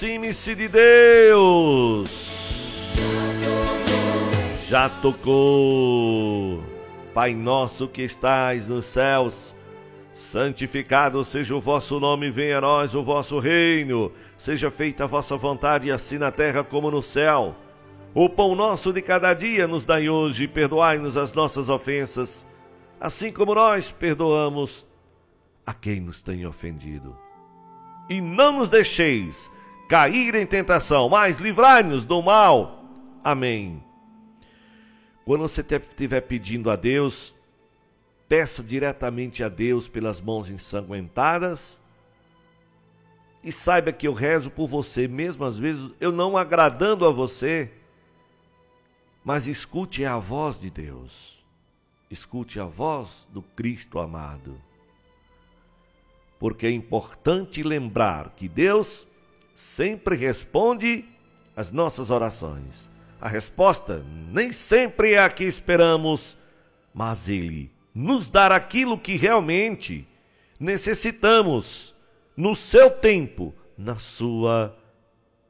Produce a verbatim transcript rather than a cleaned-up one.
Aproxime-se de Deus. Já tocou. Pai nosso que estais nos céus, santificado seja o vosso nome, venha a nós o vosso reino. Seja feita a vossa vontade, assim na terra como no céu. O pão nosso de cada dia nos dai hoje, perdoai-nos as nossas ofensas, assim como nós perdoamos a quem nos tem ofendido. E não nos deixeis cair em tentação, mas livrai-nos do mal. Amém. Quando você estiver pedindo a Deus, peça diretamente a Deus pelas mãos ensanguentadas e saiba que eu rezo por você, mesmo às vezes eu não agradando a você, mas escute a voz de Deus, escute a voz do Cristo amado. Porque é importante lembrar que Deus sempre responde às nossas orações. A resposta nem sempre é a que esperamos, mas Ele nos dá aquilo que realmente necessitamos, no seu tempo, na sua